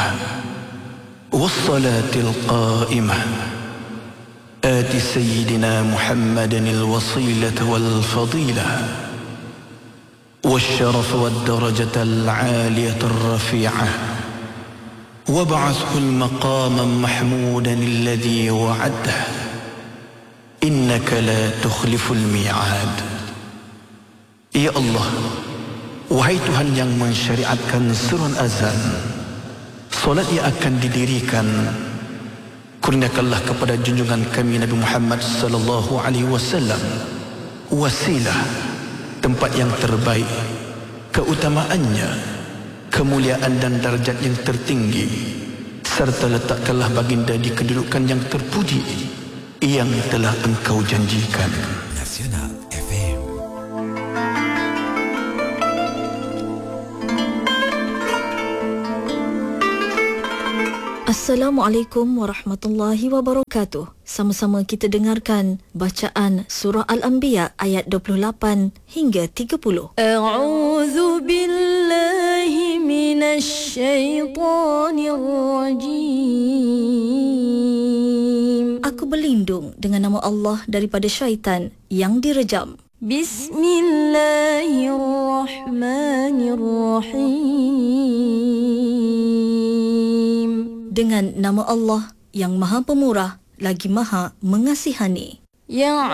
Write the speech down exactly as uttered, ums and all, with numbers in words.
والصلاة القائمة آت سيدنا محمد الوصيلة والفضيلة والشرف والدرجة العالية الرفيعة وابعثه المقام محمودا الذي وعده إنك لا تخلف الميعاد. Ya Allah, wahai Tuhan yang mensyariatkan seruan azan, solat yang akan didirikan, kurniakanlah kepada junjungan kami Nabi Muhammad sallallahu alaihi wasallam wasilah, tempat yang terbaik, keutamaannya, kemuliaan dan darjat yang tertinggi, serta letakkanlah baginda di kedudukan yang terpuji yang telah engkau janjikan. Nasional F M. Assalamualaikum warahmatullahi wabarakatuh. Sama-sama kita dengarkan bacaan surah Al-Anbiya ayat dua puluh lapan hingga tiga puluh. A'udzu billahi minasy syaithanir rajim. Aku berlindung dengan nama Allah daripada syaitan yang direjam. Bismillahirrahmanirrahim. Dengan nama Allah yang Maha Pemurah lagi Maha Mengasihani. Ya